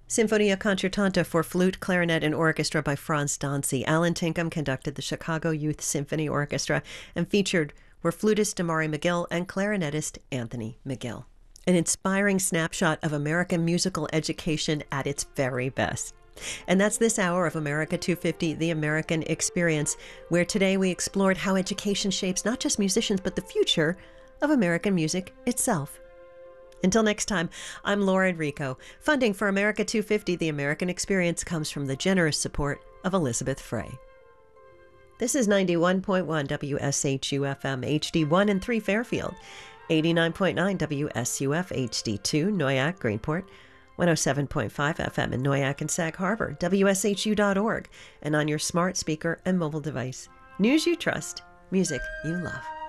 Sinfonia Concertanta for flute, clarinet, and orchestra by Franz Dancy. Alan Tinkham conducted the Chicago Youth Symphony Orchestra, and featured were flutist Damari McGill and clarinetist Anthony McGill. An inspiring snapshot of American musical education at its very best. And that's this hour of America 250, The American Experience, where today we explored how education shapes not just musicians, but the future of American music itself. Until next time, I'm Laura Enrico. Funding for America 250, The American Experience, comes from the generous support of Elizabeth Frey. This is 91.1 WSHU-FM HD1 and 3 Fairfield, 89.9 WSUF HD2 Noyak, Greenport, 107.5 FM in Noyak and Sag Harbor, WSHU.org, and on your smart speaker and mobile device. News you trust, music you love.